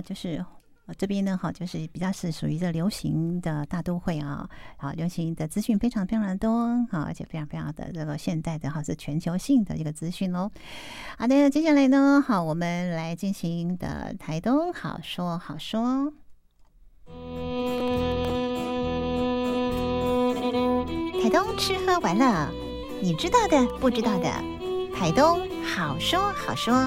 就是这边呢，就是比较是属于这流行的大都会啊，流行的资讯非常非常的多而且非常非常的这个现代的是全球性的一个资讯哦。好的，接下来呢，我们来进行的台东好说好说。台东吃喝玩乐，你知道的不知道的，台东好说好说。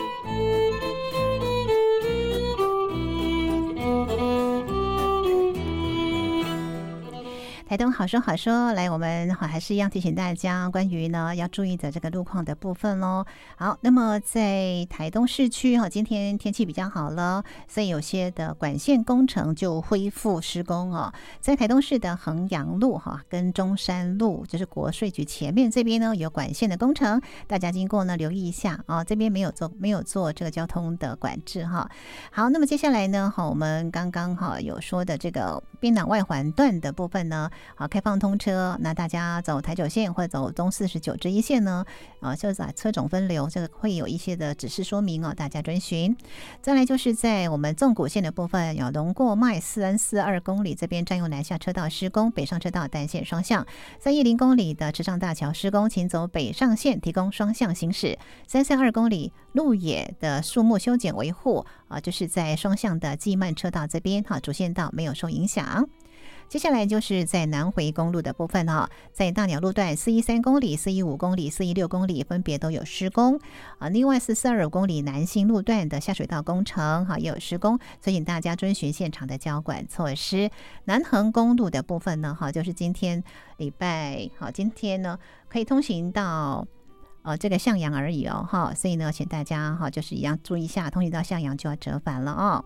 台东好说好说，来，我们还是一样提醒大家关于呢要注意的这个路况的部分咯。好，那么在台东市区今天天气比较好了，所以有些的管线工程就恢复施工在台东市的衡阳路跟中山路，就是国税局前面这边呢有管线的工程，大家经过呢留意一下这边没有做这个交通的管制好，那么接下来呢我们刚刚有说的这个槟榔外环段的部分呢开放通车，那大家走台九线或者走东49支一线呢就在车种分流，这个会有一些的指示说明大家遵循。再来就是在我们纵谷线的部分，有龙过麦4N42公里这边占用南下车道施工，北上车道单线双向；310公里的池上大桥施工，请走北上线提供双向行驶；332公里鹿野的树木修剪维护就是在双向的季慢车道这边主线道没有受影响。接下来就是在南回公路的部分在大鸟路段413公里、415公里、416公里分别都有施工另外是425公里南新路段的下水道工程也有施工，所以请大家遵循现场的交管措施。南横公路的部分呢就是今天礼拜今天呢可以通行到这个向阳而已所以呢请大家就是一样注意一下，通行到向阳就要折返了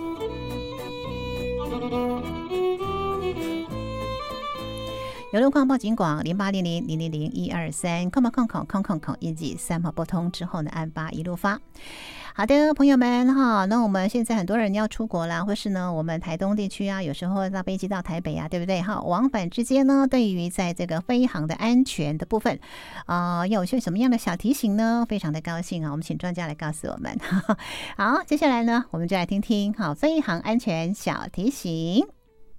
有路况报警广0800000123，空以及3号拨通之后呢按8一路发。好的，朋友们那我们现在很多人要出国啦，或是呢我们台东地区有时候搭飞机到台北对不对往返之间呢，对于在这个飞航的安全的部分有些什么样的小提醒呢？非常的高兴我们请专家来告诉我们好，接下来呢我们就来听听飞航安全小提醒。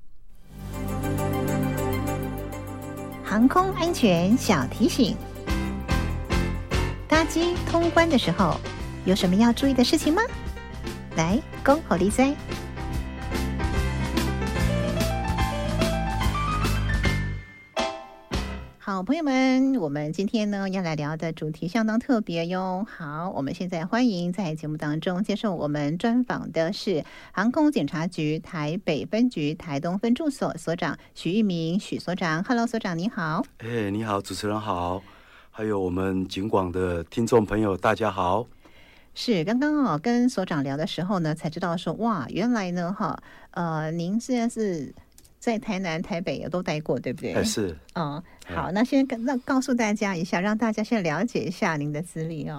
航空安全小提醒：搭机通关的时候，有什么要注意的事情吗？来，恭候你知。好，朋友们，我们今天呢要来聊的主题相当特别哟。好，我们现在欢迎在节目当中接受我们专访的是航空检察局台北分局台东分驻所所长许玉明许所长。Hello， 所长你好。 你好，主持人好，还有我们警广的听众朋友大家好。 是刚刚跟所长聊的时候呢，才知道说哇，原来呢您现在是在台南、台北也都待过，对不对？ 是。 好，那先告诉大家一下，让大家先了解一下您的资历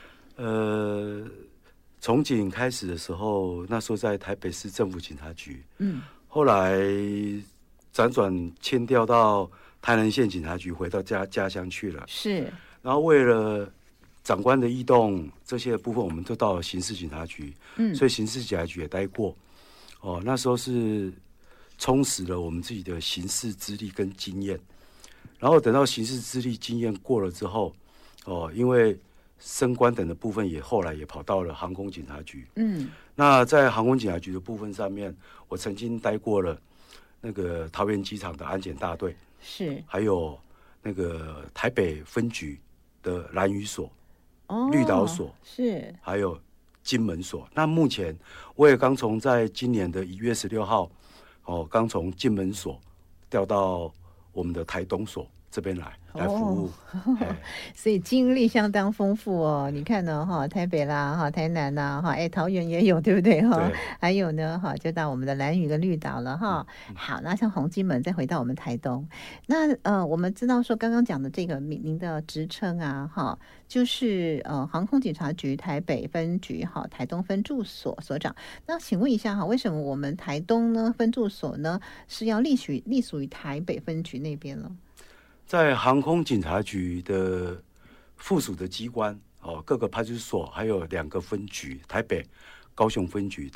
从警开始的时候，那时候在台北市政府警察局，后来辗转迁调到台南县警察局，回到家乡去了。 是。 然后为了长官的异动这些部分，我们都到了刑事警察局，所以刑事警察局也待过。那时候是充实了我们自己的刑事资历跟经验，然后等到刑事资历经验过了之后，因为升官等的部分后来也跑到了航空警察局。那在航空警察局的部分上面，我曾经待过了那个桃园机场的安检大队， 是， 还有那个台北分局的兰屿所、绿岛所， 是， 还有金门所。那目前我也刚从在今年的1月16号。刚从金门所调到我们的台东所这边来服务， 所以经历相当丰富你看呢台北啦台南啦桃园也有，对不对还有呢就到我们的兰屿跟绿岛了好，那像红金门再回到我们台东，那我们知道说刚刚讲的这个您的职称就是航空警察局台北分局台东分驻所所长。那请问一下为什么我们台东呢分驻所呢是要隶属于台北分局那边呢？ 在航空警察局的附属的机关各个派出所还有2个分局，台北、高雄分局